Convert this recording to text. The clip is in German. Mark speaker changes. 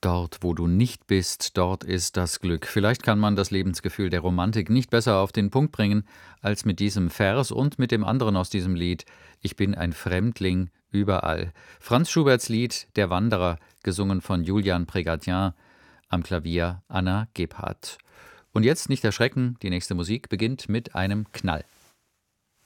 Speaker 1: Dort, wo du nicht bist, dort ist das Glück. Vielleicht kann man das Lebensgefühl der Romantik nicht besser auf den Punkt bringen als mit diesem Vers und mit dem anderen aus diesem Lied: Ich bin ein Fremdling überall. Franz Schuberts Lied Der Wanderer, gesungen von Julian Prégadien, am Klavier Anna Gebhardt. Und jetzt nicht erschrecken, die nächste Musik beginnt mit einem Knall.